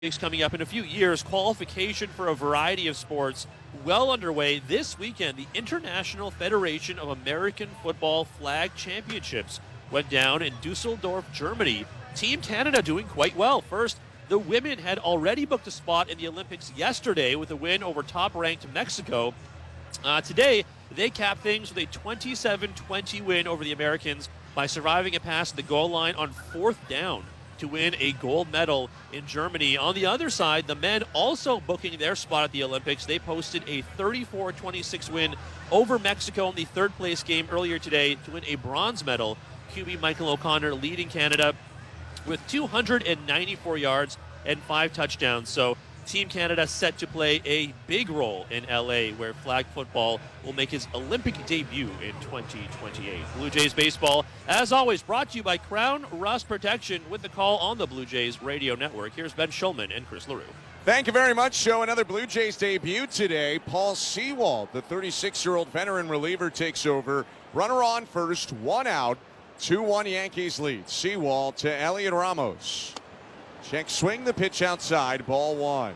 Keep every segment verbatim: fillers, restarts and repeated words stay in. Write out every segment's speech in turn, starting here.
Coming up in a few years, qualification for a variety of sports well underway. This weekend, the International Federation of American Football Flag Championships went down in Dusseldorf, Germany. Team Canada doing quite well. First, the women had already booked a spot in the Olympics yesterday with a win over top-ranked Mexico. Uh, today, they capped things with a twenty-seven twenty win over the Americans by surviving a pass at the goal line on fourth down to win a gold medal in Germany. On the other side, the men also booking their spot at the Olympics. They posted a thirty-four twenty-six win over Mexico in the third place game earlier today to win a bronze medal. Q B Michael O'Connor leading Canada with two hundred ninety-four yards and five touchdowns. So Team Canada set to play a big role in L A, where flag football will make its Olympic debut in twenty twenty-eight. Blue Jays baseball, as always, brought to you by Crown Rust Protection with the call on the Blue Jays Radio Network. Here's Ben Schulman and Chris LaRue. Thank you very much, Joe. Another Blue Jays debut today. Paul Sewald, the thirty-six-year-old veteran reliever, takes over. Runner on first, one out. two one Yankees lead. Sewald to Elliot Ramos. Check swing, the pitch outside, ball one.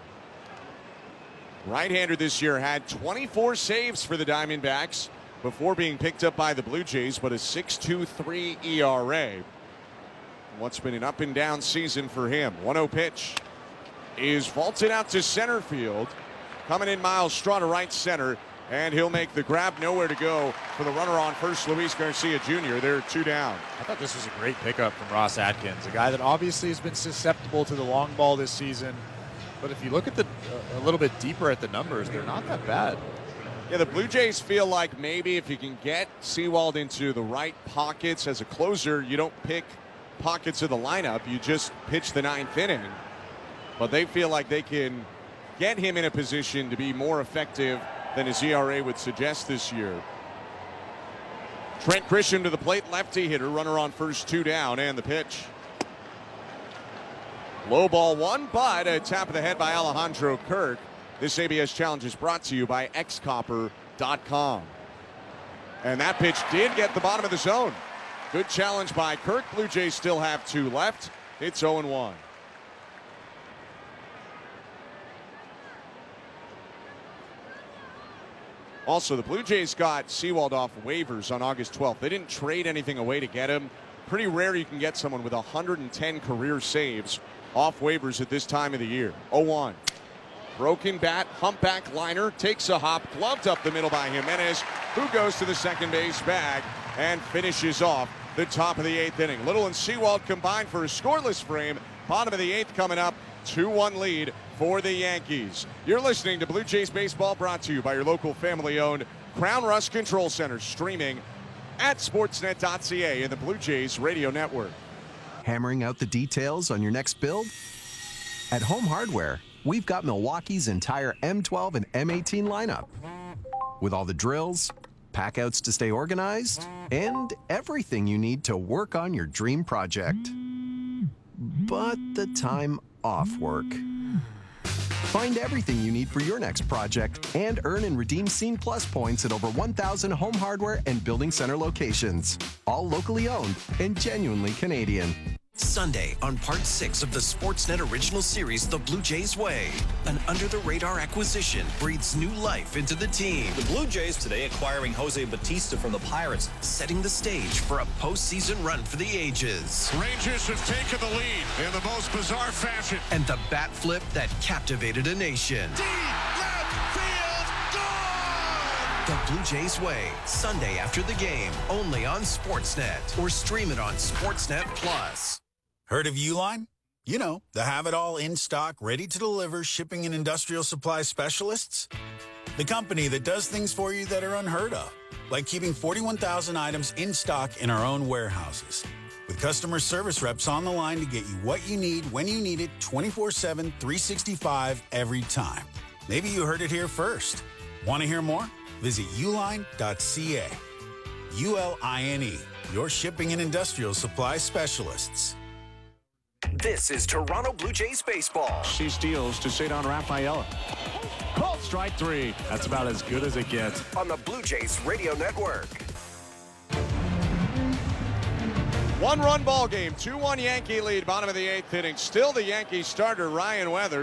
Right-hander this year had twenty-four saves for the Diamondbacks before being picked up by the Blue Jays, but a six point two three E R A. What's been an up-and-down season for him. one oh pitch is vaulted out to center field. Coming in, Miles Straw to right center, and he'll make the grab. Nowhere to go for the runner on first, Luis Garcia Junior They're two down. I thought this was a great pickup from Ross Atkins, a guy that obviously has been susceptible to the long ball this season. But if you look at the uh, a little bit deeper at the numbers, they're not that bad. Yeah, the Blue Jays feel like maybe if you can get Sewald into the right pockets as a closer, you don't pick pockets of the lineup, you just pitch the ninth inning. But they feel like they can get him in a position to be more effective than his E R A would suggest this year. Trent Grisham to the plate, lefty hitter, runner on first, two down, and the pitch. Low ball one, but a tap of the head by Alejandro Kirk. This A B S Challenge is brought to you by X Copper dot com. And that pitch did get the bottom of the zone. Good challenge by Kirk. Blue Jays still have two left. It's oh one. Also, the Blue Jays got Sewald off waivers on August twelfth. They didn't trade anything away to get him. Pretty rare you can get someone with one hundred ten career saves off waivers at this time of the year. oh one. Broken bat, humpback liner, takes a hop, gloved up the middle by Jimenez, who goes to the second base bag and finishes off the top of the eighth inning. Little and Sewald combined for a scoreless frame. Bottom of the eighth coming up, two one lead for the Yankees. You're listening to Blue Jays Baseball, brought to you by your local family-owned Crown Rust Control Center, streaming at sportsnet dot c a and the Blue Jays Radio Network. Hammering out the details on your next build? At Home Hardware, we've got Milwaukee's entire M twelve and M eighteen lineup. With all the drills, packouts to stay organized, and everything you need to work on your dream project. But the time off work. Find everything you need for your next project and earn and redeem Scene Plus points at over one thousand Home Hardware and Building Center locations. All locally owned and genuinely Canadian. Sunday on part six of the Sportsnet original series, The Blue Jays Way. An under-the-radar acquisition breathes new life into the team. The Blue Jays today acquiring Jose Bautista from the Pirates, setting the stage for a postseason run for the ages. Rangers have taken the lead in the most bizarre fashion. And the bat flip that captivated a nation. Deep left field, gone! The Blue Jays Way, Sunday after the game, only on Sportsnet, or stream it on Sportsnet Plus. Heard of Uline? You know, the have-it-all in-stock, ready-to-deliver shipping and industrial supply specialists. The company that does things for you that are unheard of, like keeping forty-one thousand items in stock in our own warehouses. With customer service reps on the line to get you what you need when you need it, twenty-four seven, three sixty-five, every time. Maybe you heard it here first. Want to hear more? Visit uline dot c a. U L I N E, your shipping and industrial supply specialists. This is Toronto Blue Jays baseball. She steals to Cedar Rafaela. Called strike three. That's about as good as it gets. On the Blue Jays Radio Network. One run ball game, two one Yankee lead, bottom of the eighth inning. Still the Yankees starter, Ryan Weathers.